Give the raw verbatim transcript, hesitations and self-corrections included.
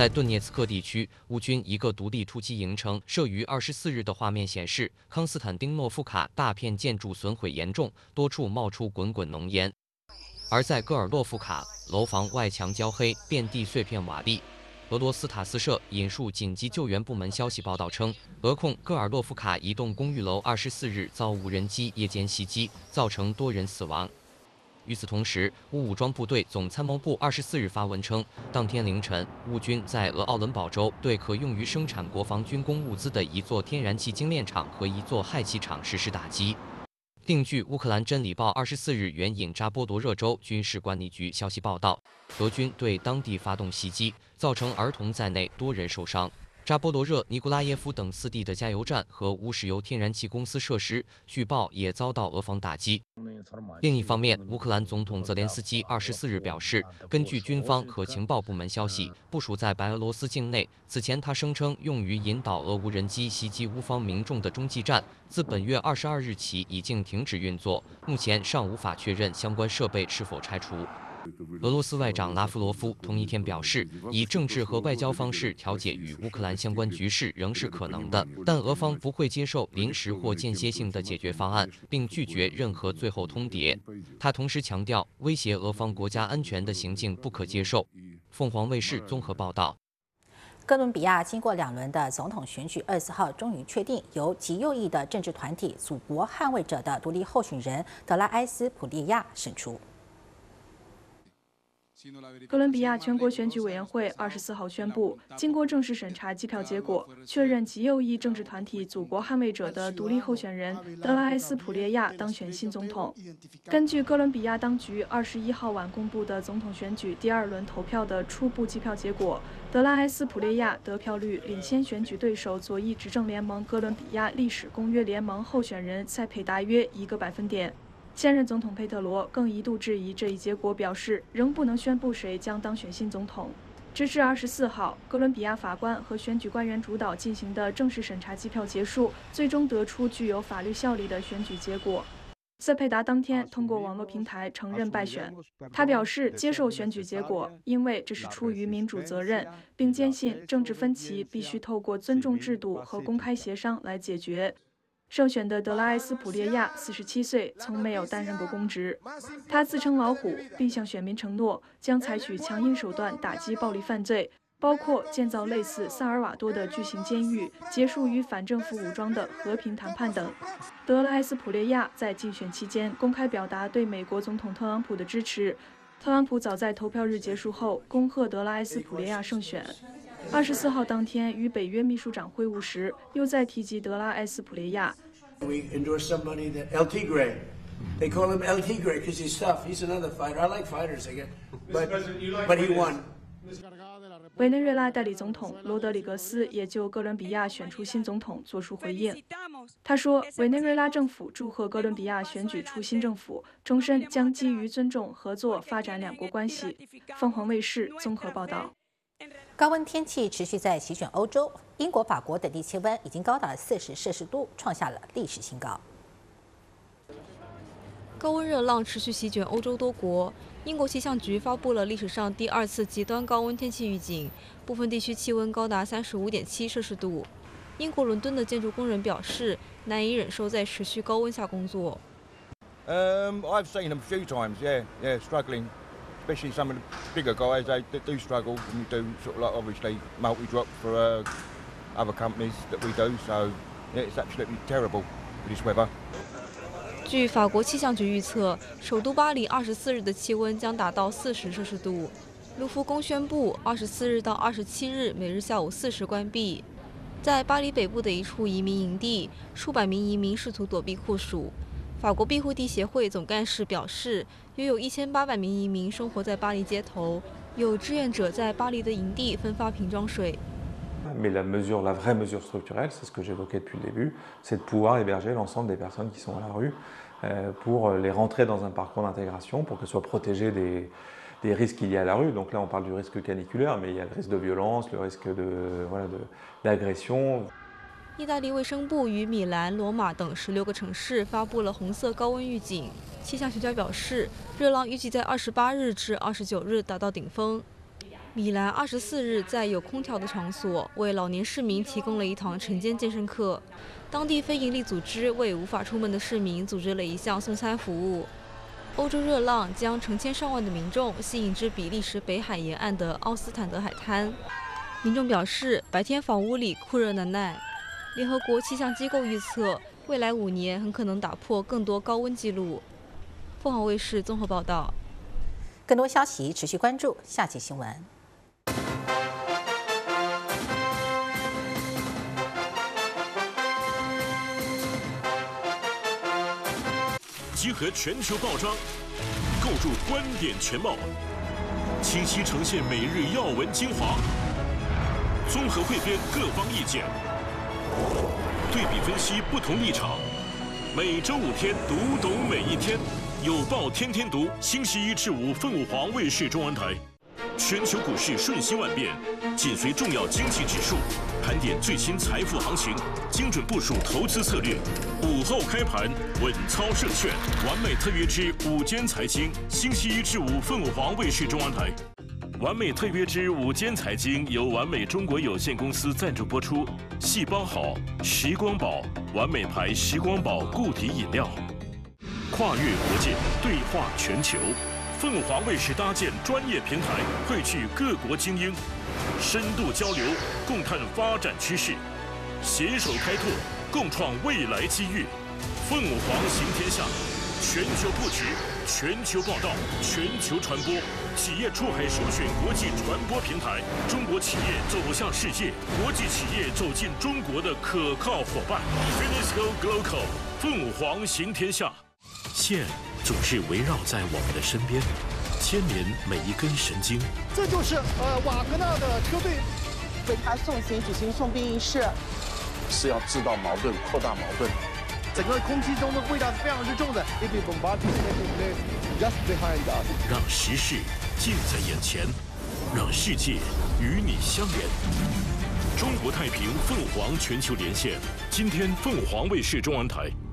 在顿涅茨克地区，乌军一个独立突击营城摄于二十四日的画面显示，康斯坦丁诺夫卡大片建筑损毁严重，多处冒出滚滚浓烟。而在戈尔洛夫卡，楼房外墙焦黑，遍地碎片瓦砾。俄罗斯塔斯社引述紧急救援部门消息报道称，俄控戈尔洛夫卡一栋公寓楼二十四日遭无人机夜间袭击，造成多人死亡。与此同时，乌武装部队总参谋部二十四日发文称，当天凌晨，乌军在俄奥伦堡州对可用于生产国防军工物资的一座天然气精炼厂和一座氦气厂实施打击。另据乌克兰《真理报》二十四日援引扎波罗热州军事管理局消息报道，俄军对当地发动袭击，造成儿童在内多人受伤。扎波罗热、尼古拉耶夫等四地的加油站和乌石油天然气公司设施，据报也遭到俄方打击。另一方面，乌克兰总统泽连斯基二十四日表示，根据军方和情报部门消息，部署在白俄罗斯境内。此前，他声称用于引导俄无人机袭击乌方民众的中继站，自本月二十二日起已经停止运作，目前尚无法确认相关设备是否拆除。俄罗斯外长拉夫罗夫同一天表示，以政治和外交方式调解与乌克兰相关局势仍是可能的，但俄方不会接受临时或间歇性的解决方案，并拒绝任何最后通牒。他同时强调，威胁俄方国家安全的行径不可接受。凤凰卫视综合报道。 哥伦比亚经过两轮的总统选举，二十四号终于确定由极右翼的政治团体祖国捍卫者的独立候选人德拉埃斯普列亚胜出。 哥伦比亚全国选举委员会二十四号宣布，经过正式审查计票结果，确认极右翼政治团体祖国捍卫者的独立候选人德拉埃斯普列亚当选新总统。根据哥伦比亚当局二十一号晚公布的总统选举第二轮投票的初步计票结果，德拉埃斯普列亚得票率领先选举对手左翼执政联盟哥伦比亚历史公约联盟候选人塞佩达约一个百分点。现任总统佩特罗更一度质疑这一结果，表示仍不能宣布谁将当选新总统。直至二十四号，哥伦比亚法官和选举官员主导进行的正式审查计票结束，最终得出具有法律效力的选举结果。塞佩达当天通过网络平台承认败选，他表示接受选举结果，因为这是出于民主责任，并坚信政治分歧必须透过尊重制度和公开协商来解决。胜选的德拉埃斯普列亚四十七岁，从没有担任过公职。他自称老虎，并向选民承诺将采取强硬手段打击暴力犯罪，包括建造类似萨尔瓦多的巨型监狱，结束与反政府武装的和平谈判等。德拉埃斯普列亚在竞选期间公开表达对美国总统特朗普的支持。特朗普早在投票日结束后恭贺德拉埃斯普列亚胜选。二十四号当天与北约秘书长会晤时，又再提及德拉埃斯普列亚。 We endorse somebody that El Tigre. They call him El Tigre because he's tough. He's another fighter. I like fighters again, but but he won. 委内瑞拉代理总统罗德里格斯也就哥伦比亚选出新总统作出回应。他说，委内瑞拉政府祝贺哥伦比亚选举出新政府，重申将基于尊重、合作发展两国关系。凤凰卫视综合报道。 高温天气持续在席卷欧洲，英国、法国等地气温已经高达四十摄氏度，创下了历史新高。 高温热浪持续席卷欧洲多国，英国气象局发布了历史上第二次极端高温天气预警，部分地区气温高达三十五点七摄氏度。英国伦敦的建筑工人表示，难以忍受在持续高温下工作。 Um, I've seen them a few times. Yeah, yeah, struggling. Especially some of the bigger guys, they, they do struggle, and we do sort of like obviously multi-drop for uh, other companies that we do. So yeah, it's absolutely terrible with this weather. 据法国气象局预测，首都巴黎二十四日的气温将达到四十摄氏度。卢浮宫宣布，二十四日到二十七日每日下午四时关闭。在巴黎北部的一处移民营地，数百名移民试图躲避酷暑。法国庇护地协会总干事表示，约有一千八百名移民生活在巴黎街头，有志愿者在巴黎的营地分发瓶装水。 Mais la mesure, la vraie mesure structurelle, c'est ce que j'évoquais depuis le début, c'est de pouvoir héberger l'ensemble des personnes qui sont à la rue, euh, pour les rentrer dans un parcours d'intégration, pour qu'elles soient protégées des, des risques liés à la rue. Donc là, on parle du risque caniculaire, mais il y a le risque de violence, le risque de, voilà, de, d'agression. 意大利卫生部与米兰、罗马等十六个城市发布了红色高温预警。气象学家表示，热浪预计在二十八日至二十九日达到顶峰。 米兰二十四日在有空调的场所为老年市民提供了一堂晨间健身课。当地非营利组织为无法出门的市民组织了一项送餐服务。欧洲热浪将成千上万的民众吸引至比利时北海沿岸的奥斯坦德海滩。民众表示，白天房屋里酷热难耐。联合国气象机构预测，未来五年很可能打破更多高温纪录。凤凰卫视综合报道。 更多消息持续关注下期新闻。 集合全球报章，构筑观点全貌，清晰呈现每日要闻精华，综合汇编各方意见，对比分析不同立场。每周五天，读懂每一天。有报天天读，星期一至五凤凰卫视中文台。全球股市瞬息万变，紧随重要经济指数，盘点最新财富行情，精准部署投资策略。午后开盘，稳操胜券。完美特约之午间财经，星期一至五凤凰卫视中文台。完美特约之午间财经由完美中国有限公司赞助播出。细胞好，时光宝，完美牌时光宝固体饮料。跨越国界，对话全球。凤凰卫视搭建专业平台，汇聚各国精英，深度交流，共探发展趋势，携手开拓，共创未来机遇。凤凰行天下，全球布局，全球报道，全球传播，企业出海首选国际传播平台，中国企业走向世界，国际企业走进中国的可靠伙伴。Finisco Global， 凤凰行天下。线总是围绕在我们的身边，牵连每一根神经。 这就是呃瓦格纳的车队为他送行举行送殡仪式， 是要制造矛盾，扩大矛盾。 整个空气中的味道是非常之重的。 让时事近在眼前，让世界与你相连。中国太平凤凰全球连线，今天凤凰卫视中文台。